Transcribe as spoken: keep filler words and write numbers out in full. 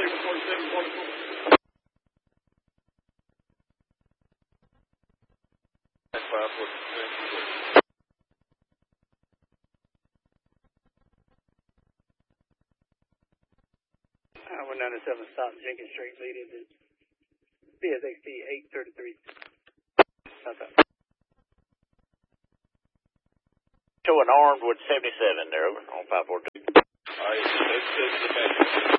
forty-seven forty-four. That's five forty-seven. I one ninety-seven South Jenkins Street, leading to C S X T eight thirty-three. Showing armed with seventy-seven there, over on five four two. All right, let's take the